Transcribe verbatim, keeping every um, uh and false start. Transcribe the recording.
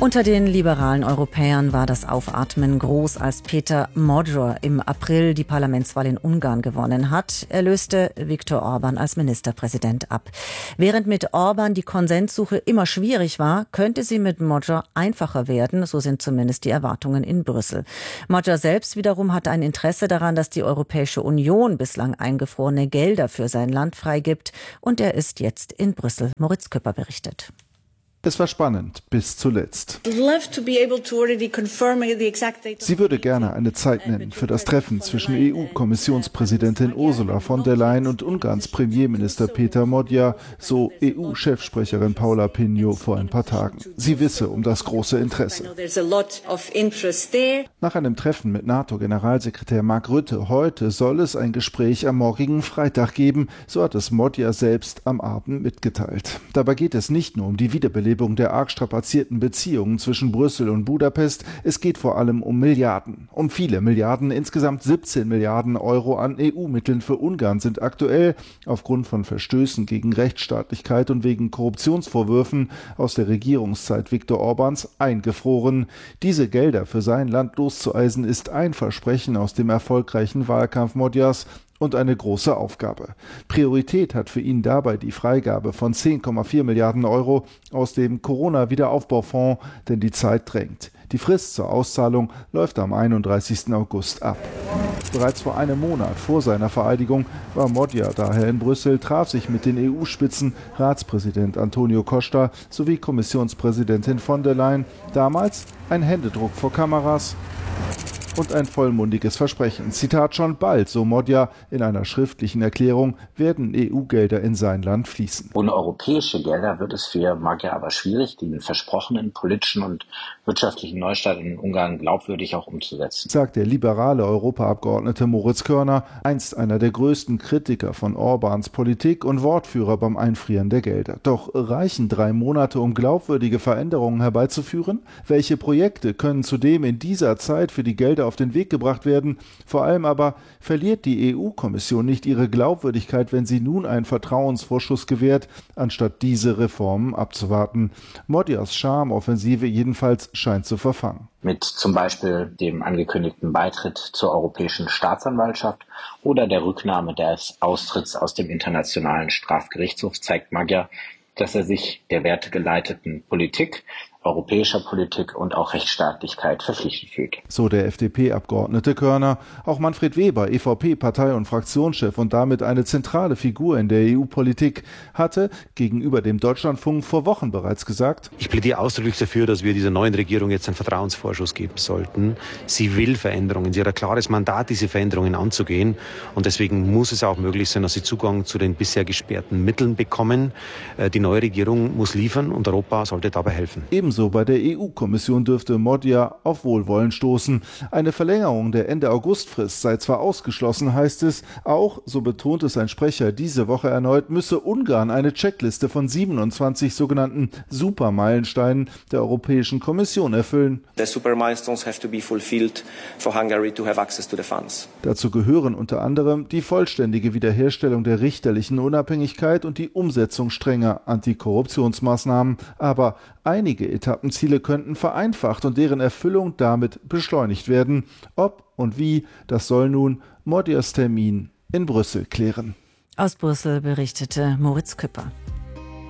Unter den liberalen Europäern war das Aufatmen groß, als Peter Magyar im April die Parlamentswahl in Ungarn gewonnen hat. Er löste Viktor Orbán als Ministerpräsident ab. Während mit Orbán die Konsenssuche immer schwierig war, könnte sie mit Magyar einfacher werden, so sind zumindest die Erwartungen in Brüssel. Magyar selbst wiederum hatte ein Interesse daran, dass die Europäische Union bislang eingefrorene Gelder für sein Land freigibt, und er ist jetzt in Brüssel. Moritz Küpper berichtet. Es war spannend bis zuletzt. Sie würde gerne eine Zeit nennen für das Treffen zwischen E U-Kommissionspräsidentin Ursula von der Leyen und Ungarns Premierminister Peter Magyar, so E U-Chefsprecherin Paula Pinho vor ein paar Tagen. Sie wisse um das große Interesse. Nach einem Treffen mit NATO-Generalsekretär Mark Rutte heute soll es ein Gespräch am morgigen Freitag geben, so hat es Magyar selbst am Abend mitgeteilt. Dabei geht es nicht nur um die Wiederbelebung der arg strapazierten Beziehungen zwischen Brüssel und Budapest. Es geht vor allem um Milliarden. Um viele Milliarden. Insgesamt siebzehn Milliarden Euro an E U-Mitteln für Ungarn sind aktuell aufgrund von Verstößen gegen Rechtsstaatlichkeit und wegen Korruptionsvorwürfen aus der Regierungszeit Viktor Orbáns eingefroren. Diese Gelder für sein Land loszueisen ist ein Versprechen aus dem erfolgreichen Wahlkampf Magyars und eine große Aufgabe. Priorität hat für ihn dabei die Freigabe von zehn Komma vier Milliarden Euro aus dem Corona-Wiederaufbaufonds, denn die Zeit drängt. Die Frist zur Auszahlung läuft am einunddreißigsten August ab. Bereits vor einem Monat vor seiner Vereidigung war Magyar daher in Brüssel, traf sich mit den E U-Spitzen, Ratspräsident Antonio Costa sowie Kommissionspräsidentin von der Leyen. Damals ein Händedruck vor Kameras und ein vollmundiges Versprechen. Zitat: Schon bald, so Magyar in einer schriftlichen Erklärung, werden E U-Gelder in sein Land fließen. Ohne europäische Gelder wird es für Magyar aber schwierig, den versprochenen politischen und wirtschaftlichen Neustart in Ungarn glaubwürdig auch umzusetzen, sagt der liberale Europaabgeordnete Moritz Körner, einst einer der größten Kritiker von Orbáns Politik und Wortführer beim Einfrieren der Gelder. Doch reichen drei Monate, um glaubwürdige Veränderungen herbeizuführen? Welche Projekte können zudem in dieser Zeit für die Gelder auf den Weg gebracht werden? Vor allem aber, verliert die E U-Kommission nicht ihre Glaubwürdigkeit, wenn sie nun einen Vertrauensvorschuss gewährt, anstatt diese Reformen abzuwarten? Magyars Charmeoffensive jedenfalls scheint zu verfangen. Mit zum Beispiel dem angekündigten Beitritt zur Europäischen Staatsanwaltschaft oder der Rücknahme des Austritts aus dem Internationalen Strafgerichtshof zeigt Magyar, dass er sich der wertegeleiteten Politik, europäischer Politik und auch Rechtsstaatlichkeit verpflichtet fühlt. So der F D P-Abgeordnete Körner. Auch Manfred Weber, E V P-Partei- und Fraktionschef und damit eine zentrale Figur in der E U-Politik, hatte gegenüber dem Deutschlandfunk vor Wochen bereits gesagt: Ich plädiere ausdrücklich dafür, dass wir dieser neuen Regierung jetzt einen Vertrauensvorschuss geben sollten. Sie will Veränderungen. Sie hat ein klares Mandat, diese Veränderungen anzugehen. Und deswegen muss es auch möglich sein, dass sie Zugang zu den bisher gesperrten Mitteln bekommen. Die neue Regierung muss liefern und Europa sollte dabei helfen. Ebenso bei der E U-Kommission dürfte Magyar auf Wohlwollen stoßen. Eine Verlängerung der Ende-August-Frist sei zwar ausgeschlossen, heißt es. Auch, so betont es ein Sprecher diese Woche erneut, müsse Ungarn eine Checkliste von siebenundzwanzig sogenannten Supermeilensteinen der Europäischen Kommission erfüllen. The super milestones have to be fulfilled for Hungary to have access to the funds. Dazu gehören unter anderem die vollständige Wiederherstellung der richterlichen Unabhängigkeit und die Umsetzung strenger Antikorruptionsmaßnahmen. Aber einige Etappenziele könnten vereinfacht und deren Erfüllung damit beschleunigt werden. Ob und wie, das soll nun Magyars Termin in Brüssel klären. Aus Brüssel berichtete Moritz Küpper.